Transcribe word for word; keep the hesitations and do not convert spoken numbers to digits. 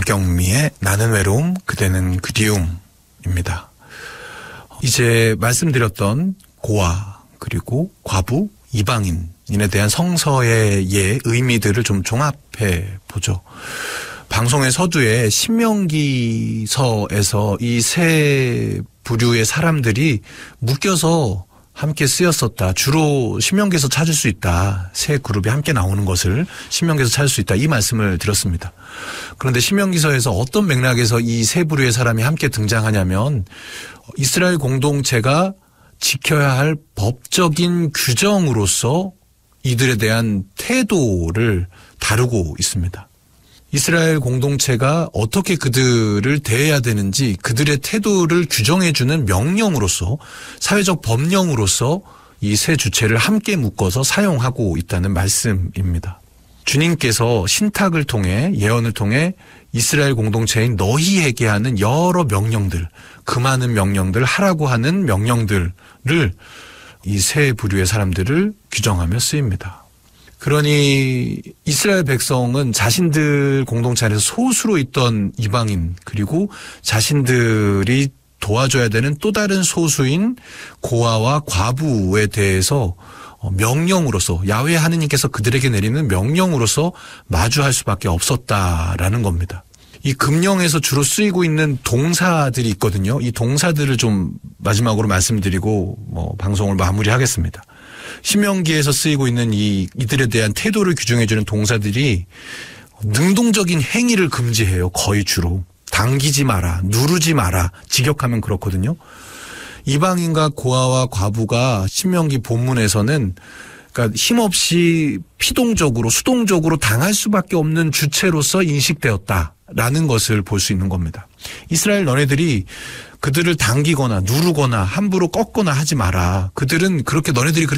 박영미의 나는 외로움 그대는 그리움입니다. 이제 말씀드렸던 고아 그리고 과부, 이방인에 대한 성서의 예, 의미들을 좀 종합해 보죠. 방송의 서두에 신명기서에서 이 세 부류의 사람들이 묶여서 함께 쓰였었다. 주로 신명기에서 찾을 수 있다. 세 그룹이 함께 나오는 것을 신명기에서 찾을 수 있다. 이 말씀을 드렸습니다. 그런데 신명기서에서 어떤 맥락에서 이 세 부류의 사람이 함께 등장하냐면 이스라엘 공동체가 지켜야 할 법적인 규정으로서 이들에 대한 태도를 다루고 있습니다. 이스라엘 공동체가 어떻게 그들을 대해야 되는지 그들의 태도를 규정해주는 명령으로서 사회적 법령으로서 이 세 주체를 함께 묶어서 사용하고 있다는 말씀입니다. 주님께서 신탁을 통해 예언을 통해 이스라엘 공동체인 너희에게 하는 여러 명령들, 그 많은 명령들, 하라고 하는 명령들을 이 세 부류의 사람들을 규정하며 쓰입니다. 그러니 이스라엘 백성은 자신들 공동체 안에서 소수로 있던 이방인 그리고 자신들이 도와줘야 되는 또 다른 소수인 고아와 과부에 대해서 명령으로서 야훼 하느님께서 그들에게 내리는 명령으로서 마주할 수밖에 없었다라는 겁니다. 이 금령에서 주로 쓰이고 있는 동사들이 있거든요. 이 동사들을 좀 마지막으로 말씀드리고 뭐 방송을 마무리하겠습니다. 신명기에서 쓰이고 있는 이 이들에 대한 태도를 규정해주는 동사들이 능동적인 행위를 금지해요. 거의 주로. 당기지 마라, 누르지 마라, 직역하면 그렇거든요. 이방인과 고아와 과부가 신명기 본문에서는 그러니까 힘없이 피동적으로 수동적으로 당할 수밖에 없는 주체로서 인식되었다라는 것을 볼 수 있는 겁니다. 이스라엘 너네들이 그들을 당기거나 누르거나 함부로 꺾거나 하지 마라. 그들은 그렇게 너네들이